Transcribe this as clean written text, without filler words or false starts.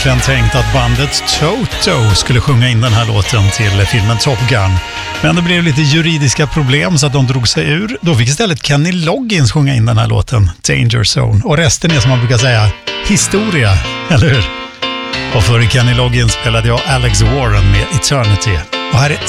egentligen tänkt att bandet Toto skulle sjunga in den här låten till filmen Top Gun. Men det blev lite juridiska problem så att de drog sig ur. Då fick istället Kenny Loggins sjunga in den här låten, Danger Zone. Och resten är, som man brukar säga, historia, eller hur? Och före Kenny Loggins spelade jag Alex Warren med Eternity. Och här är